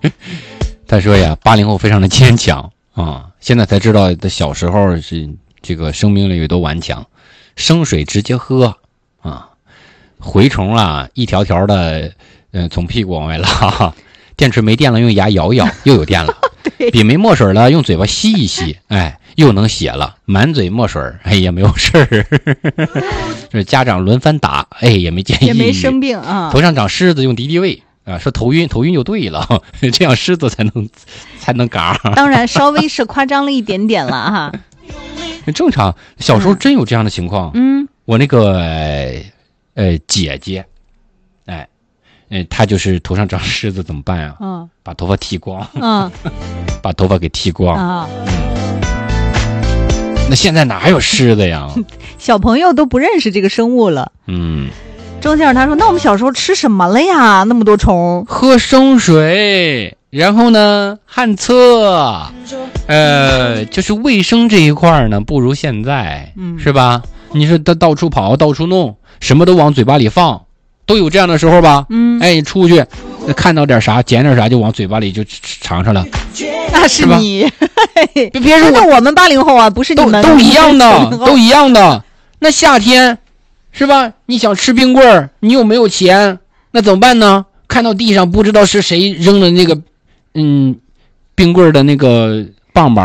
他说呀，80后非常的坚强啊，现在才知道的小时候是这个生命力有多顽强，生水直接喝啊，蛔虫啊一条条的，从屁股往外拉，电池没电了用牙咬一咬又有电了，笔没墨水了用嘴巴吸一吸，哎，又能写了，满嘴墨水，哎也没有事儿。这家长轮番打，哎也没见也没生病啊， 头上长虱子用敌敌畏。啊，说头晕就对了，这样狮子才能嘎。 当然，稍微是夸张了一点点了哈。 正常，小时候真有这样的情况。我那个姐姐，她就是头上长虱子怎么办啊？把头发剃光。把头发给剃光。那现在哪有虱子呀？ 小朋友都不认识这个生物了。周先生他说：“那我们小时候吃什么了呀？那么多虫。 喝生水，然后呢，旱厕，就是卫生这一块呢，不如现在，是吧？你说他到处跑，到处弄，什么都往嘴巴里放，都有这样的时候吧？出去看到点啥，捡点啥就往嘴巴里就尝上了。 那是你， 别说我们80后啊，不是你们都一样的，都一样的。那夏天。”是吧？你想吃冰棍儿，你又没有钱，那怎么办呢？看到地上不知道是谁扔的那个，冰棍儿的那个棒棒，